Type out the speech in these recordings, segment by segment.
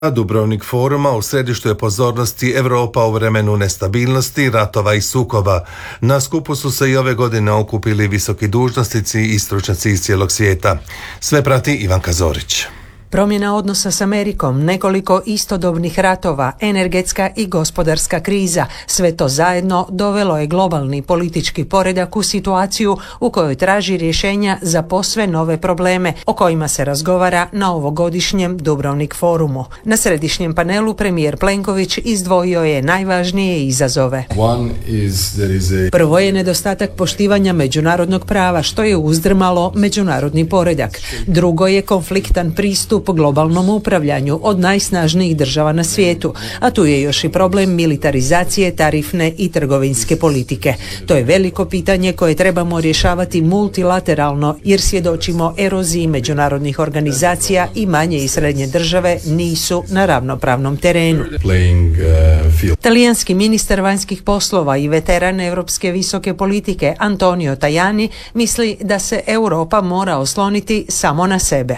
Dubrovnik foruma u središtu je pozornosti Europa u vremenu nestabilnosti, ratova i sukoba. Na skupu su se i ove godine okupili visoki dužnosnici i stručnjaci iz cijelog svijeta. Sve prati Ivanka Zorić. Promjena odnosa s Amerikom, nekoliko istodobnih ratova, energetska i gospodarska kriza, sve to zajedno dovelo je globalni politički poredak u situaciju u kojoj traži rješenja za posve nove probleme o kojima se razgovara na ovogodišnjem Dubrovnik forumu. Na središnjem panelu premijer Plenković izdvojio je najvažnije izazove. Prvo je nedostatak poštivanja međunarodnog prava, što je uzdrmalo međunarodni poredak. Drugo je konfliktan pristup po globalnom upravljanju od najsnažnijih država na svijetu, a tu je još i problem militarizacije tarifne i trgovinske politike. To je veliko pitanje koje trebamo rješavati multilateralno jer svjedočimo eroziji međunarodnih organizacija i manje i srednje države nisu na ravnopravnom terenu. Talijanski ministar vanjskih poslova i veteran europske visoke politike Antonio Tajani misli da se Europa mora osloniti samo na sebe.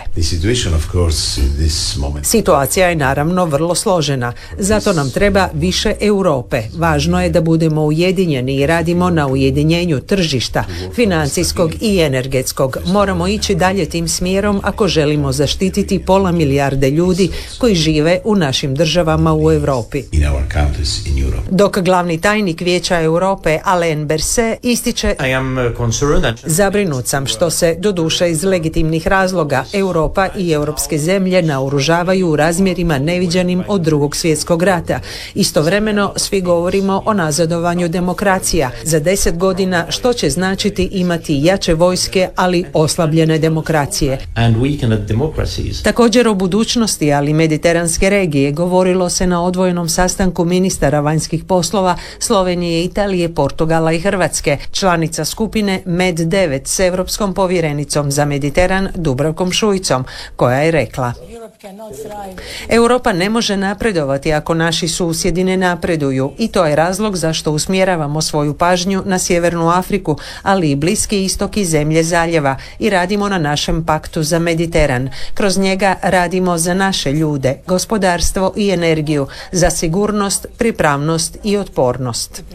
Situacija je naravno vrlo složena, zato nam treba više Europe. Važno je da budemo ujedinjeni i radimo na ujedinjenju tržišta, financijskog i energetskog. Moramo ići dalje tim smjerom ako želimo zaštititi 500 milijarde ljudi koji žive u našim državama u Europi. Dok glavni tajnik Vijeća Europe Alain Berset ističe: zabrinut sam što se, doduše iz legitimnih razloga, Europa i europske zemlje naoružavaju u razmjerima neviđenim od Drugog svjetskog rata. Istovremeno svi govorimo o nazadovanju demokracija. Za 10 godina što će značiti imati jače vojske, ali oslabljene demokracije. Također o budućnosti, ali mediteranske regije govorilo se na odvojenom sastanku ministara vanjskih poslova Slovenije, Italije, Portugala i Hrvatske, članica skupine MED9 s europskom povjerenicom za Mediteran Dubravkom Šuicom, koja je rekla: Europa ne može napredovati ako naši susjedi ne napreduju i to je razlog zašto usmjeravamo svoju pažnju na Sjevernu Afriku, ali i Bliski istok i zemlje zaljeva i radimo na našem paktu za Mediteran. Kroz njega radimo za naše ljude, gospodarstvo i energiju, za sigurnost, pripravnost i otpornost.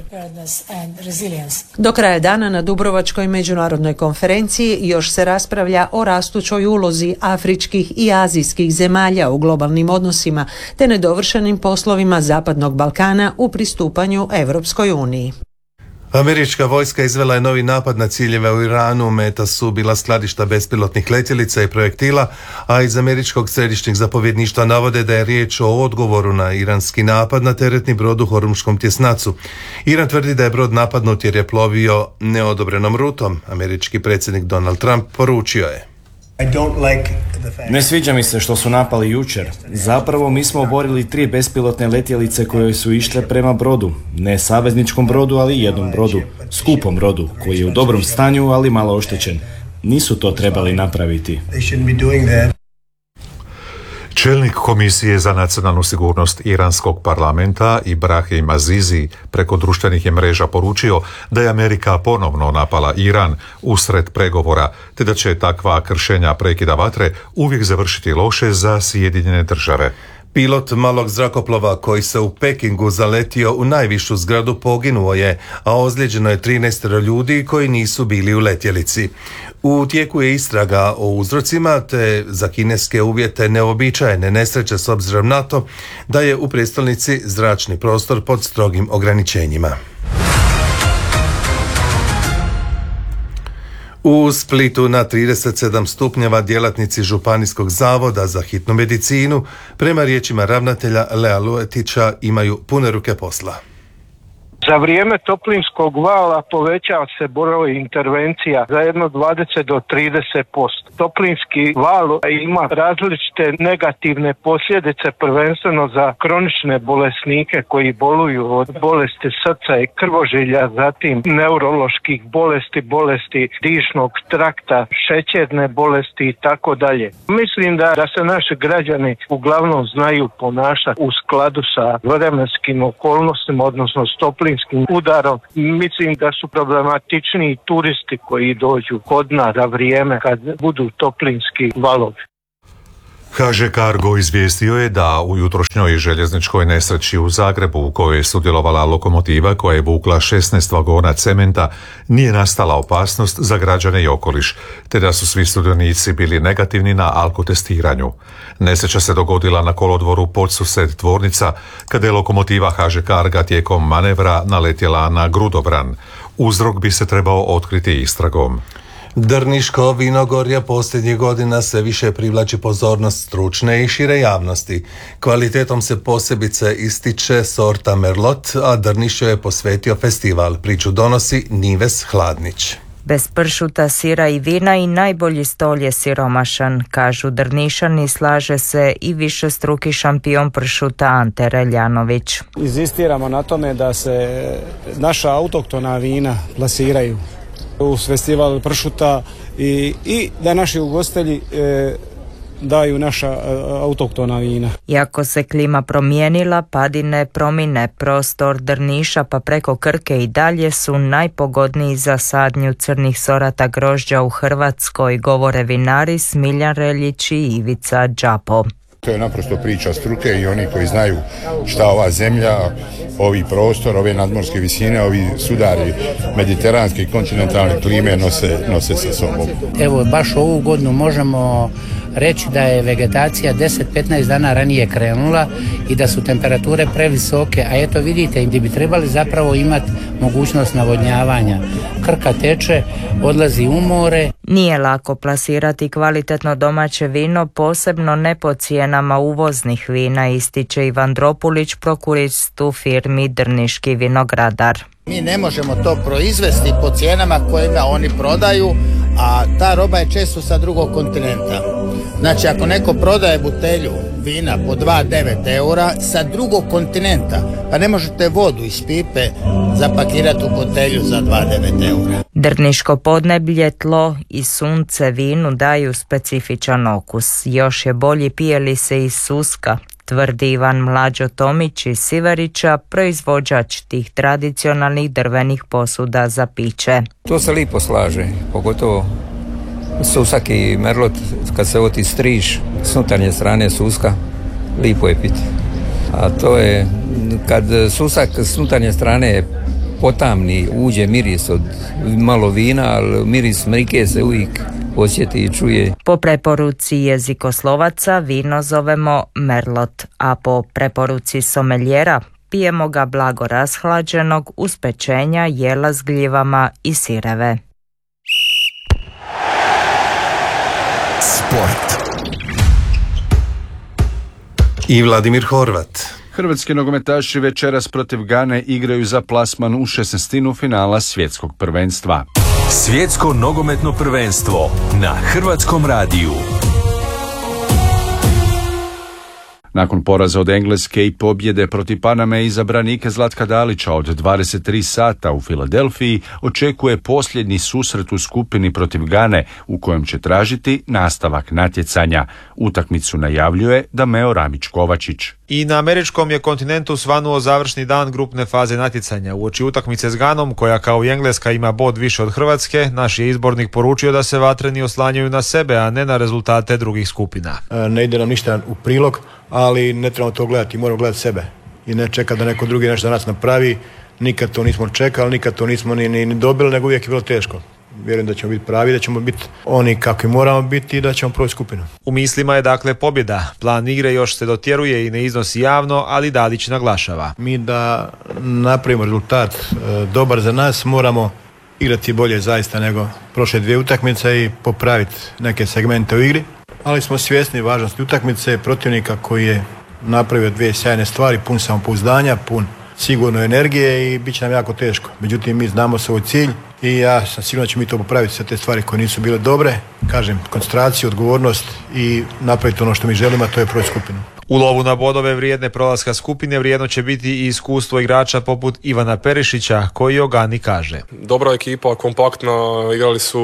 Do kraja dana na Dubrovačkoj međunarodnoj konferenciji još se raspravlja o rastućoj ulozi afričkih i azijskih zemalja u globalnim odnosima te nedovršenim poslovima Zapadnog Balkana u pristupanju Europskoj uniji. Američka vojska izvela je novi napad na ciljeve u Iranu. Meta su bila skladišta bespilotnih letjelica i projektila, a iz američkog središnjeg zapovjedništva navode da je riječ o odgovoru na iranski napad na teretni brod u Hormuškom tjesnacu. Iran tvrdi da je brod napadnut jer je plovio neodobrenom rutom. Američki predsjednik Donald Trump poručio je: Ne sviđa mi se što su napali jučer. Zapravo mi smo oborili 3 bespilotne letjelice koje su išle prema brodu. Ne savezničkom brodu, ali jednom brodu. Skupom brodu, koji je u dobrom stanju, ali malo oštećen. Nisu to trebali napraviti. Čelnik Komisije za nacionalnu sigurnost iranskog parlamenta Ibrahim Azizi preko društvenih je mreža poručio da je Amerika ponovno napala Iran usred pregovora, te da će takva kršenja prekida vatre uvijek završiti loše za Sjedinjene države. Pilot malog zrakoplova koji se u Pekingu zaletio u najvišu zgradu poginuo je, a ozlijeđeno je 13 ljudi koji nisu bili u letjelici. U tijeku je istraga o uzrocima te za kineske uvjete neobičajene nesreće s obzirom na to da je u prijestolnici zračni prostor pod strogim ograničenjima. U Splitu na 37 stupnjeva djelatnici Županijskog zavoda za hitnu medicinu, prema riječima ravnatelja Lea Luetića, imaju pune ruke posla. Za vrijeme toplinskog vala povećava se broj intervencija za jedno 20 do 30%. Toplinski val ima različite negativne posljedice, prvenstveno za kronične bolesnike koji boluju od bolesti srca i krvožilja, zatim neuroloških bolesti, bolesti dišnog trakta, šećerne bolesti i tako dalje. Mislim da se naši građani uglavnom znaju ponašati u skladu sa vremenskim okolnostima, odnosno s toplinskim udarom. Mislim da su problematičniji turisti koji dođu kod nas za vrijeme kad budu toplinski valovi. HŽ Cargo izvijestio je da u jutrošnjoj željezničkoj nesreći u Zagrebu u kojoj je sudjelovala lokomotiva koja je vukla 16 vagona cementa nije nastala opasnost za građane i okoliš, te da su svi sudionici bili negativni na alkotestiranju. Nesreća se dogodila na kolodvoru Podsused tvornica kada je lokomotiva HŽ Carga tijekom manevra naletjela na grudobran. Uzrok bi se trebao otkriti istragom. Drniško vinogorje posljednjih godina sve više privlači pozornost stručne i šire javnosti. Kvalitetom se posebice ističe sorta Merlot, a Drnišu je posvetio festival. Priču donosi Nives Hladnić. Bez pršuta, sira i vina i najbolji stol je siromašan, kažu Drnišani, slaže se i višestruki šampion pršuta Ante Reljanović. Inzistiramo na tome da se naša autohtona vina plasiraju uz festival pršuta i da naši ugostitelji daju naša autohtona vina. Iako se klima promijenila, padine promine, prostor Drniša pa preko Krke i dalje su najpogodniji za sadnju crnih sorata grožđa u Hrvatskoj, govore vinari Smiljan Reljić i Ivica Đapo. To je naprosto priča struke i oni koji znaju šta ova zemlja, ovi prostor, ove nadmorske visine, ovi sudari mediteranske i kontinentalne klime nose sa sobom. Evo, baš ovu godinu možemo reći da je vegetacija 10-15 dana ranije krenula i da su temperature previsoke, a eto vidite, gdje bi trebali zapravo imati mogućnost navodnjavanja. Krka teče, odlazi u more. Nije lako plasirati kvalitetno domaće vino, posebno ne po cijenama uvoznih vina, ističe Ivan Dropulić, prokurist u firmi Drniški vinogradar. Mi ne možemo to proizvesti po cijenama kojima oni prodaju, a ta roba je često sa drugog kontinenta. Znači, ako neko prodaje butelju vina po 2,9 eura sa drugog kontinenta, pa ne možete vodu iz pipe zapakirati u butelju za 2,9 eura. Drniško podneblje, tlo i sunce vinu daju specifičan okus. Još je bolji pije li se iz Suska, tvrdi Ivan Mlađo Tomić iz Sivarića, proizvođač tih tradicionalnih drvenih posuda za piće. To se lipo slaže, pogotovo Susak i Merlot, kad se oti striž s unutarnje strane Suska, lipo je piti. A to je, kad Susak s unutarnje strane potamni, uđe miris od malo vina, ali miris mrike se uvijek osjeti i čuje. Po preporuci jezikoslovaca vino zovemo Merlot, a po preporuci someljera pijemo ga blago rashlađenog uz pečenja, jela s gljivama i sireve. Sport. I Vladimir Horvat. Hrvatski nogometaši večeras protiv Gane igraju za plasman u 16. finala svjetskog prvenstva. Svjetsko nogometno prvenstvo na Hrvatskom radiju. Nakon poraza od Engleske i pobjede protiv Paname izabranike Zlatka Dalića od 23 sata u Filadelfiji očekuje posljednji susret u skupini protiv Gane u kojem će tražiti nastavak natjecanja. Utakmicu najavljuje Dameo Ramić-Kovačić. I na američkom je kontinentu svanuo završni dan grupne faze natjecanja. Uoči utakmice s Ganom, koja kao i Engleska ima bod više od Hrvatske, naš je izbornik poručio da se vatreni oslanjaju na sebe, a ne na rezultate drugih skupina. Ne ide nam ništa u prilog, ali ne trebamo to gledati, moramo gledati sebe i ne čekati da neko drugi nešto za nas napravi. Nikad to nismo čekali, nikad to nismo ni dobili, nego uvijek je bilo teško. Vjerujem da ćemo biti pravi, da ćemo biti oni kakvi moramo biti i da ćemo proći skupinu. U mislima je dakle pobjeda. Plan igre još se dotjeruje i ne iznosi javno, ali Dalić naglašava. Mi da napravimo rezultat dobar za nas, moramo igrati bolje zaista nego prošle dvije utakmice i popraviti neke segmente u igri. Ali smo svjesni važnosti utakmice, protivnika koji je napravio dvije sjajne stvari, pun samopouzdanja, pun sigurno energije i bit će nam jako teško. Međutim, mi znamo svoj cilj i ja sam sigurno da ćemo mi to popraviti, sve te stvari koje nisu bile dobre. Kažem, koncentraciju, odgovornost i napraviti ono što mi želimo, a to je proći skupinu. U lovu na bodove vrijedne prolaska skupine vrijedno će biti i iskustvo igrača poput Ivana Perišića, koji o Gani kaže. Dobra ekipa, kompaktna, igrali su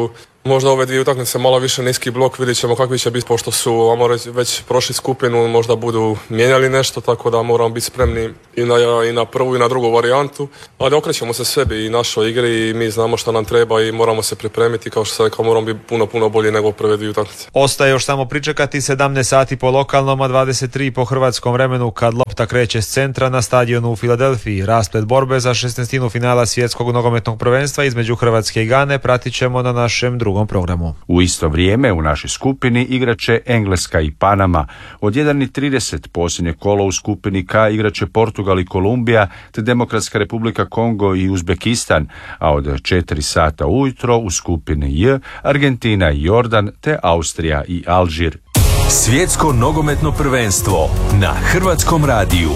Možda ove dvije utakmice malo više niski blok, vidjet ćemo kakvi će biti, pošto su već prošli skupinu, možda budu mijenjali nešto, tako da moramo biti spremni i na prvu i na drugu varijantu, ali okrećemo se sebi i našoj igri i mi znamo što nam treba i moramo se pripremiti, kao što sam rekao, moramo biti puno bolji nego prve dvije utakmice. Ostaje još samo pričekati 17 sati po lokalnom, a 23 po hrvatskom vremenu kad lopta kreće s centra na stadionu u Filadelfiji. Rasplet borbe za 16. finala svjetskog nogometnog prvenstva između Hrvatske i Gane pratit ćemo na našem drugom programu. U isto vrijeme u našoj skupini igraće Engleska i Panama. Od 1:30 posljednje kolo u skupini K igraće Portugal i Kolumbija, te Demokratska republika Kongo i Uzbekistan, a od 4 sata ujutro u skupini J Argentina i Jordan, te Austrija i Alžir. Svjetsko nogometno prvenstvo na Hrvatskom radiju.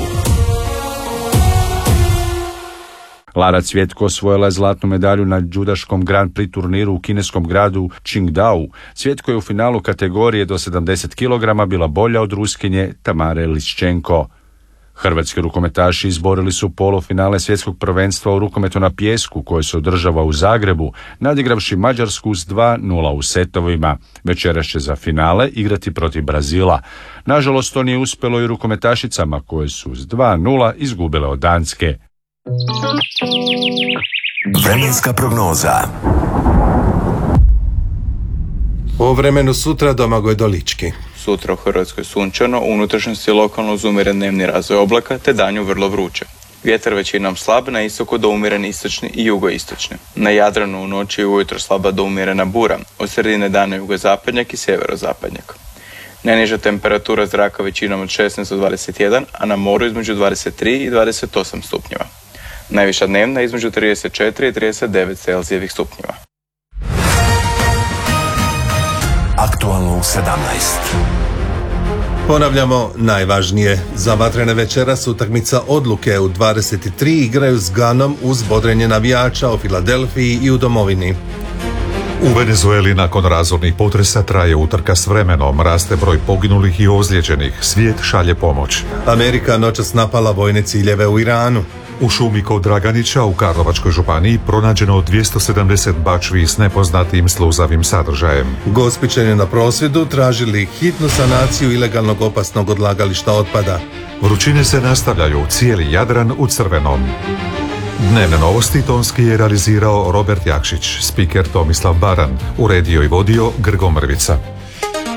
Lara Cvjetko osvojila je zlatnu medalju na judaškom Grand Prix turniru u kineskom gradu Qingdao. Cvjetko je u finalu kategorije do 70 kg bila bolja od Ruskinje Tamare Liščenko. Hrvatski rukometaši izborili su polufinale svjetskog prvenstva u rukometu na pijesku koje se održava u Zagrebu, nadigravši Mađarsku s 2:0 u setovima. Večeras će za finale igrati protiv Brazila. Nažalost, to nije uspjelo i rukometašicama koje su s 2:0 izgubile od Danske. Vremenska prognoza. O vremenu sutra Domagoj Dolički. Sutra u Hrvatskoj sunčano, u unutrašnjosti lokalno uz umjeren dnevni razvoj oblaka te danju vrlo vruće. Vjetar većinom slab, na istoku do umjeren istočni i jugoistočni. Na Jadranu u noći i ujutro slaba do umjerena bura, od sredine dana jugozapadnjak i sjeverozapadnjak. Najniža temperatura zraka većinom od 16 do 21, a na moru između 23 i 28 stupnjeva. Najviša dnevna između 34 i 39 Celzijevih stupnjeva. Aktualno u 17. Ponavljamo najvažnije. Za vatrene večeras utakmica odluke u 23 igraju s Ganom uz bodrenje navijača u Filadelfiji i u domovini. U Venezueli nakon razornih potresa traje utrka s vremenom, raste broj poginulih i ozlijeđenih, svijet šalje pomoć. Amerika noćas napala vojne ciljeve u Iranu. U šumi kod Draganića u Karlovačkoj županiji pronađeno 270 bačvi s nepoznatim sluzavim sadržajem. Gospićani na prosvjedu tražili hitnu sanaciju ilegalnog opasnog odlagališta otpada. Vrućine se nastavljaju, cijeli Jadran u crvenom. Dnevne novosti tonski je realizirao Robert Jakšić, spiker Tomislav Baran, uredio i vodio Grgo Mrvica.